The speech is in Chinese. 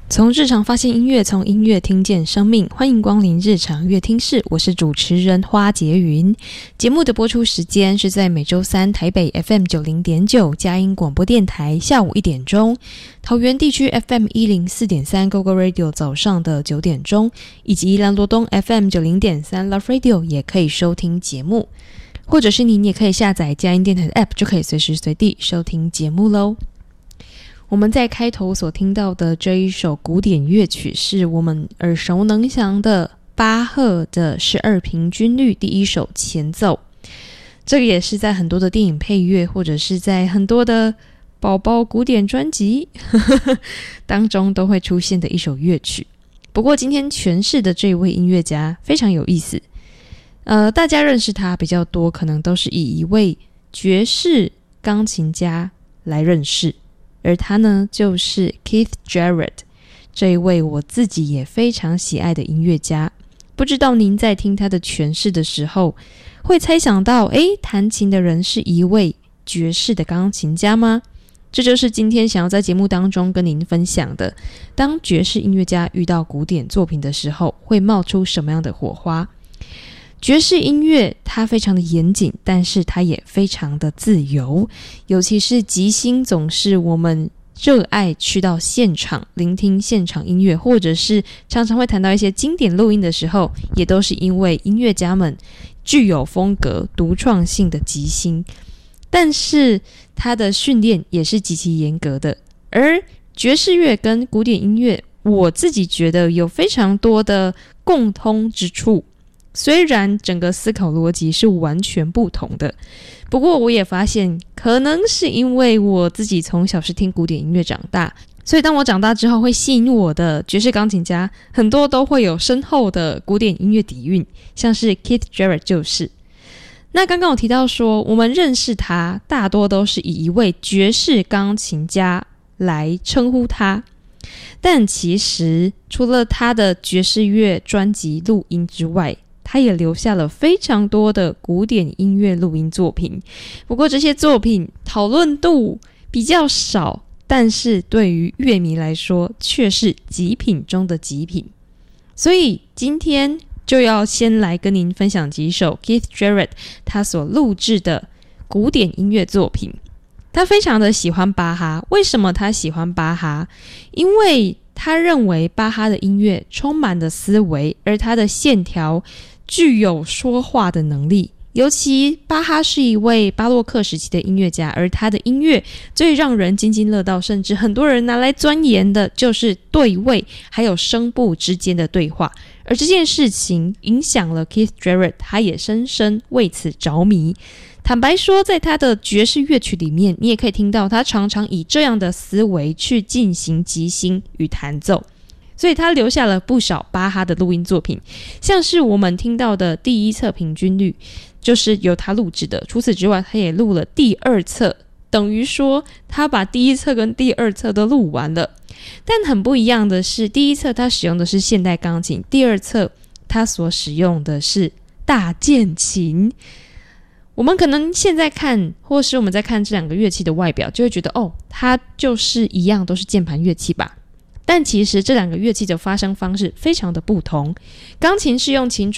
从日常发现音乐，从音乐听见生命。欢迎光临日常乐听室，我是主持人花洁云。节目的播出时间是在每周三台北 FM90.9 佳音广播电台下午1点钟，桃园地区 FM104.3 GoGo Radio 早上的9点钟，以及宜兰罗东 FM90.3 Love Radio 也可以收听节目。或者是你也可以下载佳音电台的 App， 就可以随时随地收听节目咯。我们在开头所听到的这一首古典乐曲是我们耳熟能详的巴赫的12平均律第一首前奏，这个也是在很多的电影配乐或者是在很多的宝宝古典专辑当中都会出现的一首乐曲。不过今天诠释的这位音乐家非常有意思，大家认识他比较多可能都是以一位爵士钢琴家来认识，而他呢就是 Keith Jarrett， 这一位我自己也非常喜爱的音乐家。不知道您在听他的诠释的时候会猜想到弹琴的人是一位爵士的钢琴家吗？这就是今天想要在节目当中跟您分享的，当爵士音乐家遇到古典作品的时候会冒出什么样的火花。爵士音乐它非常的严谨，但是它也非常的自由，尤其是即兴总是我们热爱去到现场聆听现场音乐，或者是常常会谈到一些经典录音的时候，也都是因为音乐家们具有风格独创性的即兴，但是它的训练也是极其严格的。而爵士乐跟古典音乐我自己觉得有非常多的共通之处，虽然整个思考逻辑是完全不同的，不过我也发现可能是因为我自己从小是听古典音乐长大，所以当我长大之后会吸引我的爵士钢琴家很多都会有深厚的古典音乐底蕴，像是 Keith Jarrett 就是。那刚刚我提到说我们认识他大多都是以一位爵士钢琴家来称呼他，但其实除了他的爵士乐专辑录音之外，他也留下了非常多的古典音乐录音作品，不过这些作品讨论度比较少，但是对于乐迷来说却是极品中的极品。所以今天就要先来跟您分享几首 Keith Jarrett 他所录制的古典音乐作品。他非常的喜欢巴哈，为什么他喜欢巴哈？因为他认为巴哈的音乐充满了思维，而他的线条具有说话的能力。尤其巴哈是一位巴洛克时期的音乐家，而他的音乐最让人津津乐道，甚至很多人拿来钻研的就是对位还有声部之间的对话，而这件事情影响了 Keith Jarrett， 他也深深为此着迷。坦白说，在他的爵士乐曲里面，你也可以听到他常常以这样的思维去进行即兴与弹奏，所以他留下了不少巴哈的录音作品，像是我们听到的第一册平均律就是由他录制的。除此之外，他也录了第二册，等于说他把第一册跟第二册都录完了。但很不一样的是，第一册他使用的是现代钢琴，第二册他所使用的是大键琴。我们可能现在看，或是我们在看这两个乐器的外表，就会觉得它就是一样都是键盘乐器吧。但其实这两个乐器的发声方式非常的不同，钢琴是用琴